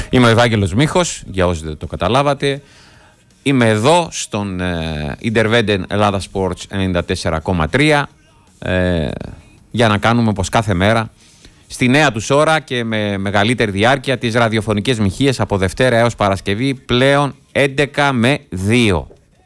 Είμαι ο Ευάγγελος Μίχος, για όσοι δεν το καταλάβατε. Είμαι εδώ στον Intervenden Ελλάδα Sports 94,3 για να κάνουμε όπως κάθε μέρα στη νέα τους ώρα και με μεγαλύτερη διάρκεια τις ραδιοφωνικές μοιχείες από Δευτέρα έως Παρασκευή, πλέον 11 με 2.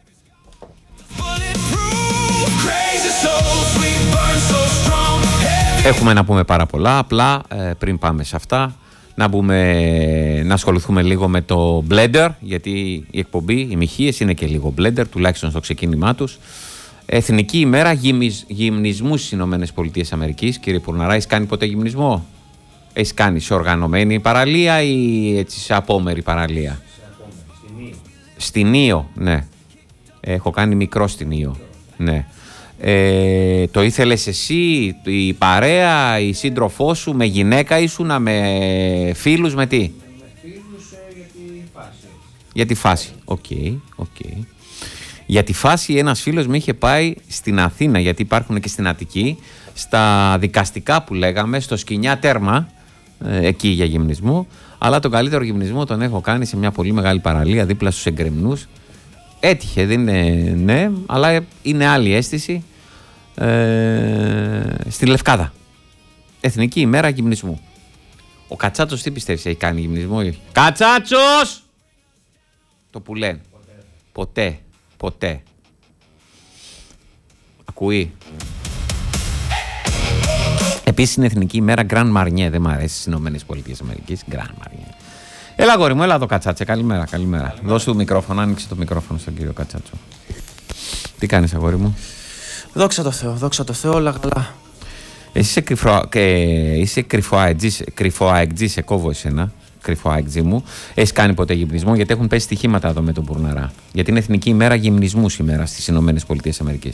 Έχουμε να πούμε πάρα πολλά, απλά πριν πάμε σε αυτά να ασχοληθούμε λίγο με το Blender, γιατί η εκπομπή, οι μοιχείες είναι και λίγο Blender, τουλάχιστον στο ξεκίνημά τους. Εθνική ημέρα γυμνισμού στις ΗΠΑ. Κύριε Πουρναρά, έχεις κάνει ποτέ γυμνισμό? Έχεις κάνει σε οργανωμένη παραλία ή έτσι σε απόμερη παραλία? Στην Ήο, ναι. Έχω κάνει μικρό στην Ήο, ναι. Το ήθελες εσύ, η παρέα, η σύντροφό σου, με γυναίκα ήσουνα, με φίλους, με τι? Με φίλους για τη φάση. Για τη φάση, οκ. Για τη φάση ένας φίλος με είχε πάει στην Αθήνα, γιατί υπάρχουν και στην Αττική, στα δικαστικά που λέγαμε, στο Σκηνιά Τέρμα, εκεί για γυμνισμό, αλλά τον καλύτερο γυμνισμό τον έχω κάνει σε μια πολύ μεγάλη παραλία δίπλα στους Εγκρεμνούς. Έτυχε, δεν είναι, ναι, αλλά είναι άλλη αίσθηση. Στη Λευκάδα. Εθνική ημέρα γυμνισμού. Ο Κατσάτσος τι πιστεύεις, έχει κάνει γυμνισμό? Κατσάτσος! Το που λένε. Ποτέ. Ακούει. Επίσης είναι εθνική ημέρα Grand Marnier. Δεν μ' αρέσει στις ΗΠΑ. Grand Marnier. Έλα αγόρι μου, έλα εδώ Κατσάτσε. Καλημέρα. Δώσε το μικρόφωνο, άνοιξε το μικρόφωνο στον κύριο Κατσάτσο. Τι κάνεις αγόρι μου? Δόξα τω Θεώ, όλα καλά. Εσύ είσαι κρυφοαεκτζή, σε κόβω εσένα, κρυφοαεκτζή μου. Έχεις κάνει ποτέ γυμνισμό? Γιατί έχουν πέσει στοιχήματα εδώ με τον Πουρναρά. Γιατί είναι εθνική ημέρα γυμνισμού σήμερα στις ΗΠΑ.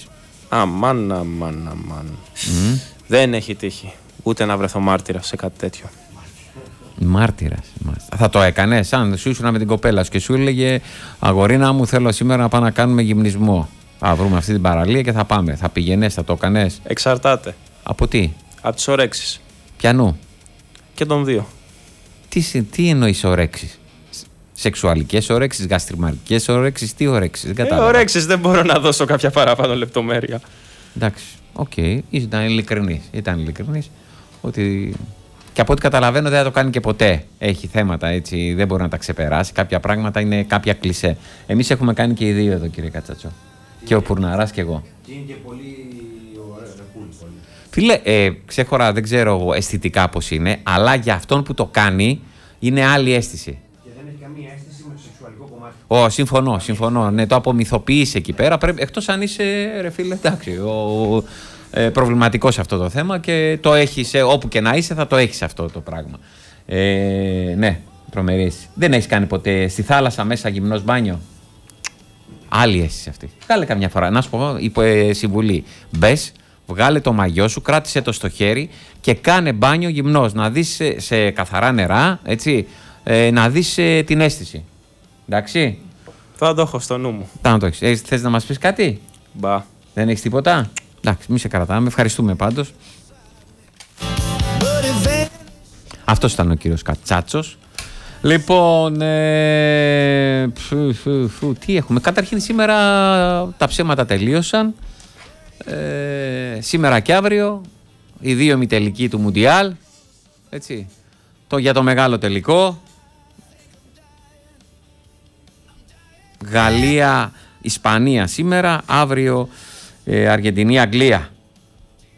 Αμάν. Δεν έχει τύχει ούτε να βρεθώ μάρτυρα σε κάτι τέτοιο. Μάρτυρας. Θα το έκανες αν σου ήσουν με την κοπέλα σου και σου έλεγε αγορίνα μου, θέλω σήμερα να πάμε να κάνουμε γυμνισμό? Θα βρούμε αυτή την παραλία και θα πάμε. Θα πηγαίνες, θα το έκανες? Εξαρτάται. Από τι? Από τις ορέξεις. Πιανού? Και των δύο. Τι εννοείς ορέξεις? Σεξουαλικές ορέξεις, γαστριμαρικές ορέξεις, τι ορέξεις? Δεν κατάλαβα. Ορέξεις δεν μπορώ να δώσω κάποια παραπάνω λεπτομέρεια. Εντάξει, οκ. Ήταν ειλικρινής. Ότι... Και από ό,τι καταλαβαίνω δεν θα το κάνει και ποτέ. Έχει θέματα έτσι, δεν μπορεί να τα ξεπεράσει. Κάποια πράγματα είναι κάποια κλισέ. Εμείς έχουμε κάνει και οι δύο εδώ, κύριε Κατσάτσο. Και ο Πουρναράς και εγώ. Και είναι και πολύ ωραίο, πολύ. Φίλε, ξέχωρα, δεν ξέρω αισθητικά πώς είναι, αλλά για αυτόν που το κάνει είναι άλλη αίσθηση. Και δεν έχει καμία αίσθηση με το σεξουαλικό κομμάτι. Συμφωνώ. Ναι, το απομυθοποιείς εκεί πέρα. Εκτός αν είσαι, ρε φίλε, εντάξει, προβληματικός σε αυτό το θέμα και το έχεις, όπου και να είσαι θα το έχεις αυτό το πράγμα. Ναι, τρομερή αίσθηση. Δεν έχεις κάνει ποτέ στη θάλασσα μέσα γυμνός μπάνιο? Άλλη αίσθηση αυτή. Κάλε καμιά φορά, να σου πω συμβουλή. Μπες, βγάλε το μαγιό σου, κράτησε το στο χέρι και κάνε μπάνιο γυμνός. Να δεις σε καθαρά νερά, έτσι, να δεις την αίσθηση. Εντάξει. Θα το έχω στο νου μου. Θα το έχεις. Θες να μας πεις κάτι? Μπα. Δεν έχεις τίποτα? Εντάξει, μη σε κρατάμε. Ευχαριστούμε πάντως. Αυτός ήταν ο κύριος Κατσάτσος. Λοιπόν, τι έχουμε? Καταρχήν σήμερα τα ψέματα τελείωσαν. Σήμερα και αύριο οι δύο ημιτελικοί του Μουντιάλ. Έτσι. Για το μεγάλο τελικό. Γαλλία, Ισπανία σήμερα. Αύριο Αργεντινή, Αγγλία.